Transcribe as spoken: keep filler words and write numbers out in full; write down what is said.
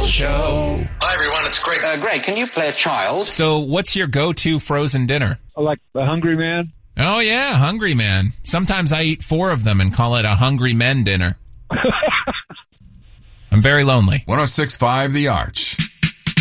Michaels Show. Hi, everyone. It's Greg. Uh, Greg, can you play a child? So what's your go-to frozen dinner? I like a Hungry Man. Oh, yeah, Hungry Man. Sometimes I eat four of them and call it a Hungry Men dinner. I'm very lonely. one oh six point five The Arch.